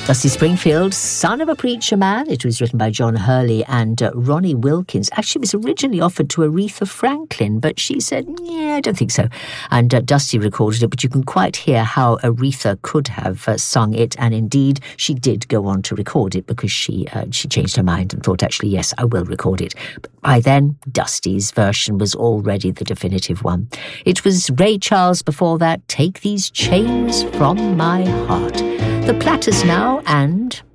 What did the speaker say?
Dusty Springfield, Son of a Preacher Man. It was written by John Hurley and Ronnie Wilkins. Actually, it was originally offered to Aretha Franklin, but she said, yeah, I don't think so. And Dusty recorded it, but you can quite hear how Aretha could have sung it, and indeed, she did go on to record it because she changed her mind and thought, actually, yes, I will record it. But by then, Dusty's version was already the definitive one. It was Ray Charles before that, Take These Chains From My Heart. The Platters now, and